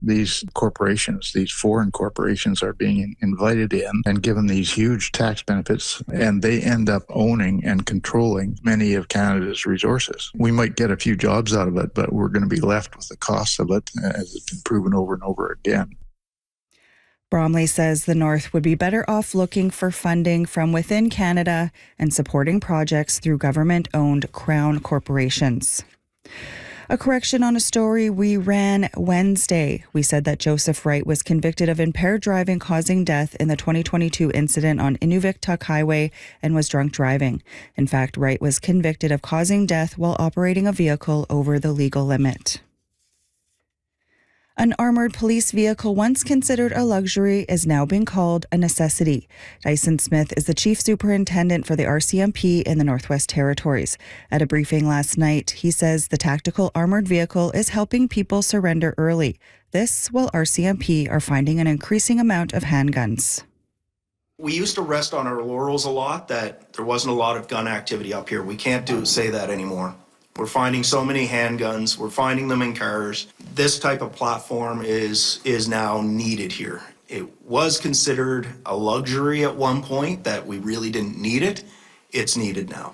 These corporations, these foreign corporations, are being invited in and given these huge tax benefits, and they end up owning and controlling many of Canada's resources. We might get a few jobs out of it, but we're going to be left with the cost of it, as it's been proven over and over again. Bromley says the North would be better off looking for funding from within Canada and supporting projects through government-owned Crown corporations. A correction on a story we ran Wednesday. We said that Joseph Wright was convicted of impaired driving causing death in the 2022 incident on Inuvik-Tuk Highway and was drunk driving. In fact, Wright was convicted of causing death while operating a vehicle over the legal limit. An armored police vehicle once considered a luxury is now being called a necessity. Dyson Smith is the chief superintendent for the RCMP in the Northwest Territories. At a briefing last night, he says the tactical armored vehicle is helping people surrender early. This while RCMP are finding an increasing amount of handguns. We used to rest on our laurels a lot that there wasn't a lot of gun activity up here. We can't say that anymore. We're finding so many handguns. We're finding them in cars. This type of platform is now needed here. It was considered a luxury at one point that we really didn't need it. It's needed now.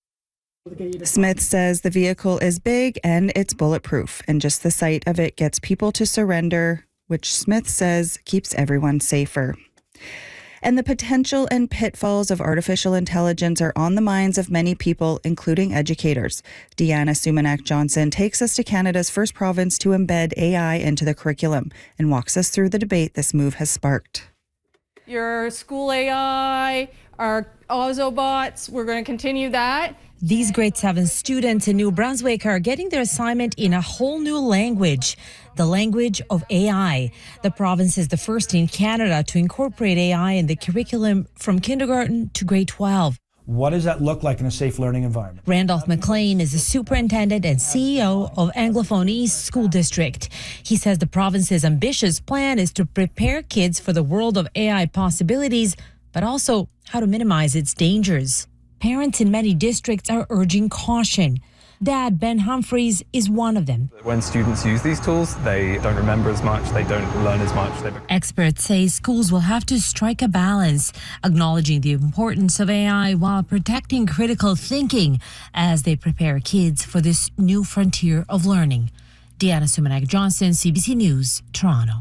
Smith says the vehicle is big and it's bulletproof, and just the sight of it gets people to surrender, which Smith says keeps everyone safer. And the potential and pitfalls of artificial intelligence are on the minds of many people, including educators. Deanna Sumanak-Johnson takes us to Canada's first province to embed AI into the curriculum and walks us through the debate this move has sparked. Your school AI, our Ozobots, we're going to continue that. These grade 7 students in New Brunswick are getting their assignment in a whole new language, the language of AI. The province is the first in Canada to incorporate AI in the curriculum from kindergarten to grade 12. What does that look like in a safe learning environment? Randolph McLean is the superintendent and CEO of Anglophone East School District. He says the province's ambitious plan is to prepare kids for the world of AI possibilities, but also how to minimize its dangers. Parents in many districts are urging caution. Dad Ben Humphreys is one of them. When students use these tools, they don't remember as much, they don't learn as much. Experts say schools will have to strike a balance, acknowledging the importance of AI while protecting critical thinking as they prepare kids for this new frontier of learning. Deanna Sumanak-Johnson, CBC News, Toronto.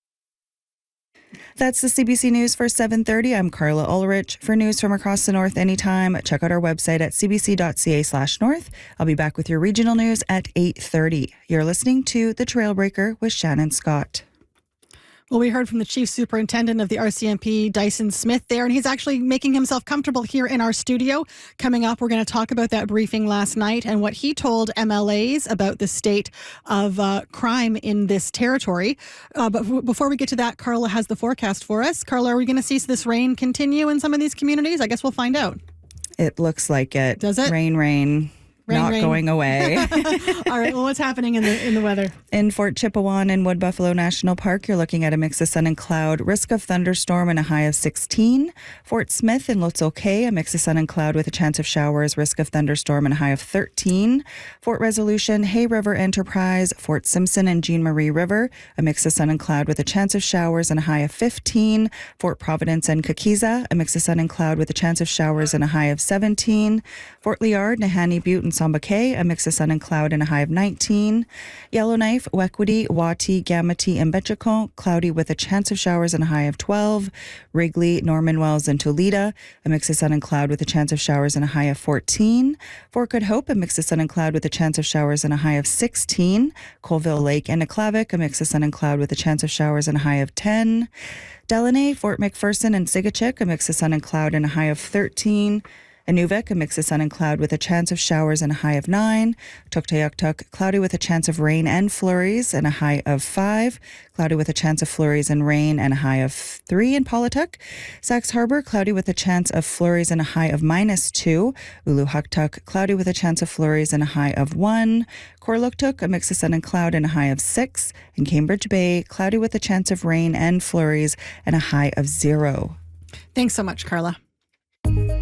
That's the CBC News for 7:30. I'm Carla Ulrich. For news from across the North anytime, check out our website at cbc.ca/north. I'll be back with your regional news at 8:30. You're listening to The Trailbreaker with Shannon Scott. Well, we heard from the Chief Superintendent of the RCMP, Dyson Smith there, and he's actually making himself comfortable here in our studio. Coming up, we're going to talk about that briefing last night and what he told MLAs about the state of crime in this territory. But before we get to that, Carla has the forecast for us. Carla, are we going to see this rain continue in some of these communities? I guess we'll find out. It looks like it. Does it? Rain. Not going away. All right. Well, what's happening in the weather? In Fort Chipewyan and Wood Buffalo National Park, you're looking at a mix of sun and cloud, risk of thunderstorm and a high of 16. Fort Smith and Lotso Cay, a mix of sun and cloud with a chance of showers, risk of thunderstorm and a high of 13. Fort Resolution, Hay River Enterprise, Fort Simpson and Jean Marie River, a mix of sun and cloud with a chance of showers and a high of 15. Fort Providence and Kakiza, a mix of sun and cloud with a chance of showers and a high of 17. Fort Liard, Nahanni Butte and Samba Cay, a mix of sun and cloud and a high of 19. Yellowknife, Wequity, Wati, Gamity, and Betchacon, cloudy with a chance of showers and a high of 12. Wrigley, Norman Wells, and Toledo, a mix of sun and cloud with a chance of showers and a high of 14. Fort Good Hope, a mix of sun and cloud with a chance of showers and a high of 16. Colville Lake and Aklavik, a mix of sun and cloud with a chance of showers and a high of 10. Delaney, Fort McPherson, and Sigachik, a mix of sun and cloud and a high of 13. Inuvik, a mix of sun and cloud with a chance of showers and a high of 9. Tuktoyaktuk, cloudy with a chance of rain and flurries and a high of 5. Cloudy with a chance of flurries and rain and a high of 3 in Paulatuk. Sax Harbor, cloudy with a chance of flurries and a high of -2. Uluhaktuk, cloudy with a chance of flurries and a high of 1. Korluktuk, a mix of sun and cloud and a high of 6. And Cambridge Bay, cloudy with a chance of rain and flurries and a high of 0. Thanks so much, Carla.